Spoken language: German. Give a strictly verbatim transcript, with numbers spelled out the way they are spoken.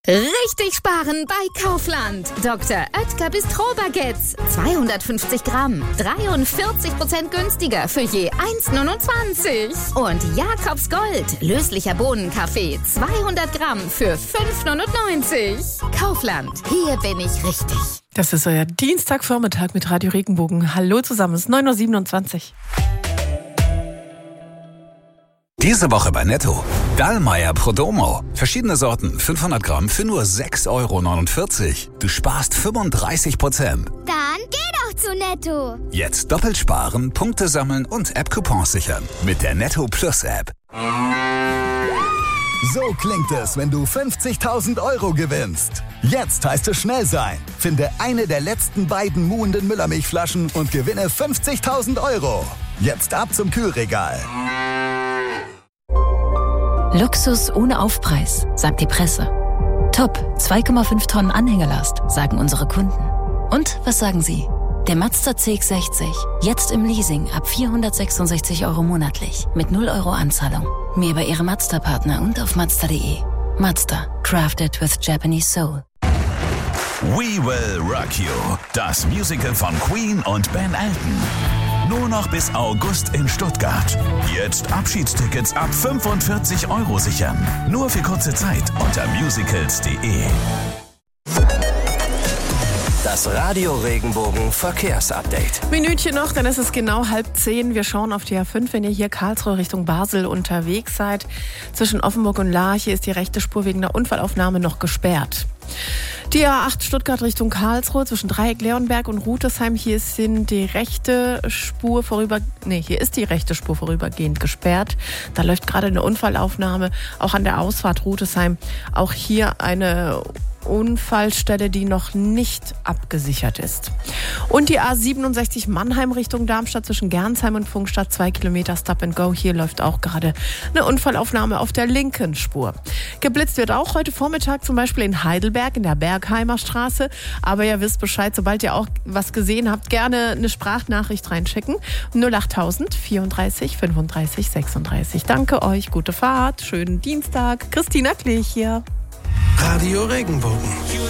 Richtig sparen bei Kaufland. Doktor Oetker Bistro-Baguettes. zweihundertfünfzig Gramm. dreiundvierzig Prozent günstiger für je eins neunundzwanzig. Und Jakobs Gold. Löslicher Bohnenkaffee. zweihundert Gramm für fünf neunundneunzig. Kaufland. Hier bin ich richtig. Das ist euer Dienstagvormittag mit Radio Regenbogen. Hallo zusammen, es ist neun Uhr siebenundzwanzig. Diese Woche bei Netto. Dallmayr Prodomo. Verschiedene Sorten, fünfhundert Gramm für nur sechs Euro neunundvierzig. Du sparst fünfunddreißig Prozent. Dann geh doch zu Netto. Jetzt doppelt sparen, Punkte sammeln und App-Coupons sichern. Mit der Netto Plus App. So klingt es, wenn du fünfzigtausend Euro gewinnst. Jetzt heißt es schnell sein. Finde eine der letzten beiden muhenden Müllermilchflaschen und gewinne fünfzigtausend Euro. Jetzt ab zum Kühlregal. Luxus ohne Aufpreis, sagt die Presse. Top, zwei Komma fünf Tonnen Anhängerlast, sagen unsere Kunden. Und was sagen Sie? Der Mazda C X sechzig, jetzt im Leasing ab vierhundertsechsundsechzig Euro monatlich, mit null Euro Anzahlung. Mehr bei Ihrem Mazda-Partner und auf Mazda punkt de. Mazda, crafted with Japanese soul. We Will Rock You, das Musical von Queen und Ben Elton. Nur noch bis August in Stuttgart. Jetzt Abschiedstickets ab fünfundvierzig Euro sichern. Nur für kurze Zeit unter musicals punkt de. Das Radio Regenbogen Verkehrsupdate. Minütchen noch, dann ist es genau halb zehn. Wir schauen auf die A fünf, wenn ihr hier Karlsruhe Richtung Basel unterwegs seid. Zwischen Offenburg und Laach ist die rechte Spur wegen einer Unfallaufnahme noch gesperrt. Die A acht Stuttgart Richtung Karlsruhe zwischen Dreieck Leonberg und Rutesheim. Hier sind die rechte Spur vorüber, nee, hier ist die rechte Spur vorübergehend gesperrt. Da läuft gerade eine Unfallaufnahme, auch an der Ausfahrt Rutesheim. Auch hier eine Unfallstelle, die noch nicht abgesichert ist. Und die A siebenundsechzig Mannheim Richtung Darmstadt zwischen Gernsheim und Pfungstadt, zwei Kilometer Stop and Go. Hier läuft auch gerade eine Unfallaufnahme auf der linken Spur. Geblitzt wird auch heute Vormittag zum Beispiel in Heidelberg in der Bergheimer Straße. Aber ihr wisst Bescheid, sobald ihr auch was gesehen habt, gerne eine Sprachnachricht reinschicken. null achttausend vierunddreißig fünfunddreißig sechsunddreißig. Danke euch, gute Fahrt, schönen Dienstag. Christina Klich hier. Radio Regenbogen.